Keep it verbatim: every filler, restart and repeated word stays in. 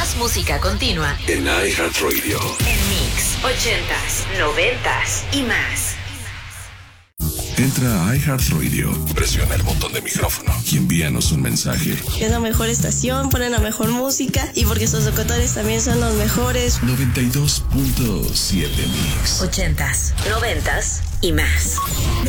Más música continua en iHeartRadio. En Mix, ochentas, noventas y más. Entra a iHeartRadio, presiona el botón de micrófono y envíanos un mensaje. Es la mejor estación, ponen la mejor música y porque sus locutores también son los mejores. noventa y dos punto siete Mix. Ochentas, noventas y más.